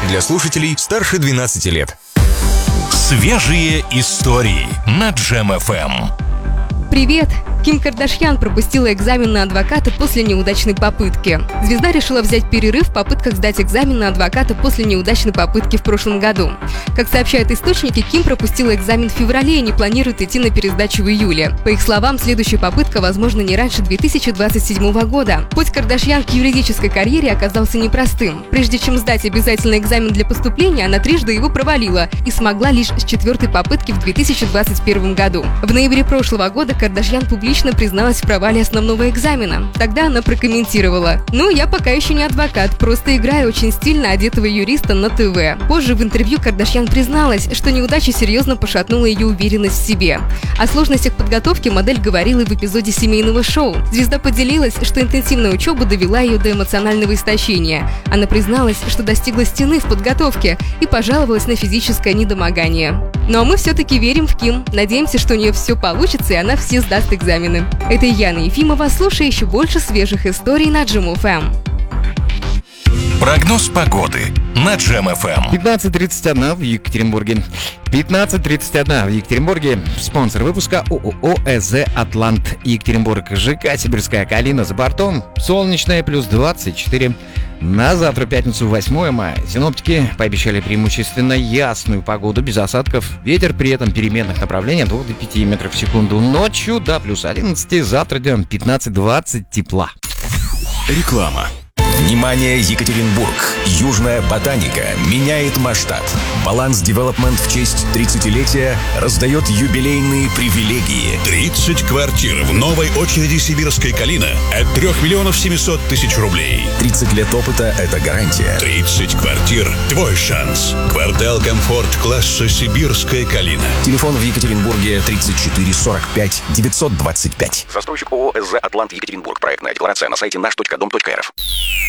для слушателей старше 12 лет. Свежие истории на Джем FM. Привет! Ким Кардашьян пропустила экзамен на адвоката после неудачной попытки. Звезда решила взять перерыв в попытках сдать экзамен на адвоката после неудачной попытки в прошлом году. Как сообщают источники, Ким пропустила экзамен в феврале и не планирует идти на пересдачу в июле. По их словам, следующая попытка возможно не раньше 2027 года. Путь Кардашьян к юридической карьере оказался непростым. Прежде чем сдать обязательный экзамен для поступления, она трижды его провалила и смогла лишь с четвертой попытки в 2021 году. В ноябре прошлого года Кардашьян публично призналась в провале основного экзамена. Тогда она прокомментировала: «Ну, я пока еще не адвокат, просто играю очень стильно одетого юриста на ТВ». Позже в интервью Кардашьян призналась, что неудача серьезно пошатнула ее уверенность в себе. О сложностях подготовки модель говорила и в эпизоде семейного шоу. Звезда поделилась, что интенсивная учеба довела ее до эмоционального истощения. Она призналась, что достигла стены в подготовке и пожаловалась на физическое недомогание. Ну а мы все-таки верим в Ким. Надеемся, что у нее все получится и она все сдаст экзамены. Это Яна Ефимова. Слушай еще больше свежих историй на Джем FM. Прогноз погоды на Джем FM. 15:31 в Екатеринбурге. 15:31 в Екатеринбурге. Спонсор выпуска ООО «ЭЗ Атлант Екатеринбург». ЖК «Сибирская Калина» за бортом. Солнечное плюс 24. На завтра, пятницу, 8 мая, синоптики пообещали преимущественно ясную погоду без осадков. Ветер при этом переменных направлений от 2 до 5 метров в секунду. Ночью до плюс 11, завтра днем 15-20 тепла. Реклама. Внимание, Екатеринбург! Южная ботаника меняет масштаб. Баланс Девелопмент в честь 30-летия раздает юбилейные привилегии. 30 квартир в новой очереди «Сибирская Калина» от 3 миллионов 700 тысяч рублей. 30 лет опыта – это гарантия. 30 квартир – твой шанс. Квартал комфорт класса «Сибирская Калина». Телефон в Екатеринбурге 34 45 925. Застройщик ООО «ЭЗ Атлант Екатеринбург». Проектная декларация на сайте наш.дом.рф.